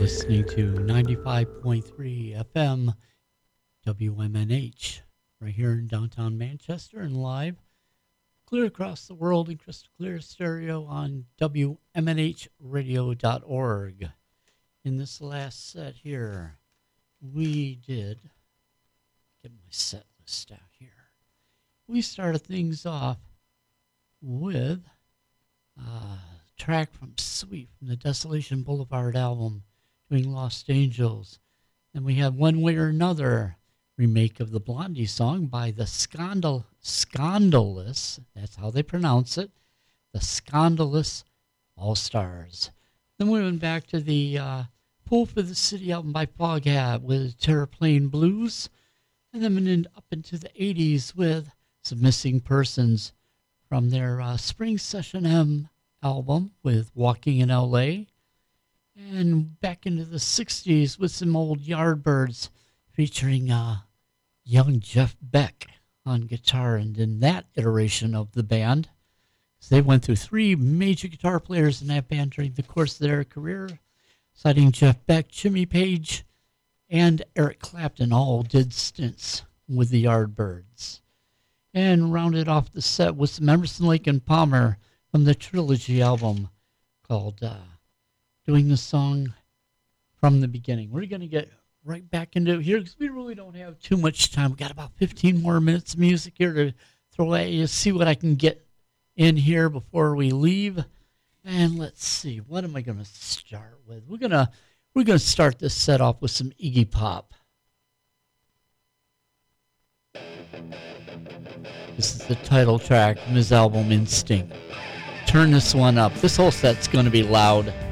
listening to 95.3 FM WMNH right here in downtown Manchester and live clear across the world in crystal clear stereo on WMNHradio.org. In this last set here, we did get my set list out here. We started things off with a track from Sweet from the Desolation Boulevard album, doing Lost Angels. Then we have One Way or Another, remake of the Blondie song by the Scandalous, that's how they pronounce it, the Scandalous All-Stars. Then we went back to the Pool for the City album by Foghat with Terraplane Blues, and then went up into the 80s with Some Missing Persons from their Spring Session M album with Walking in L.A., and back into the 60s with some old Yardbirds featuring young Jeff Beck on guitar. And in that iteration of the band, they went through three major guitar players in that band during the course of their career, citing Jeff Beck, Jimmy Page, and Eric Clapton all did stints with the Yardbirds. And rounded off the set with some Emerson, Lake and Palmer from the Trilogy album called doing the song From the Beginning. We're going to get right back into it here because we really don't have too much time. We've got about 15 more minutes of music here to throw at you, see what I can get in here before we leave. And let's see, what am I going to start with? We're going to start this set off with some Iggy Pop. This is the title track from his album Instinct. Turn this one up. This whole set's going to be loud.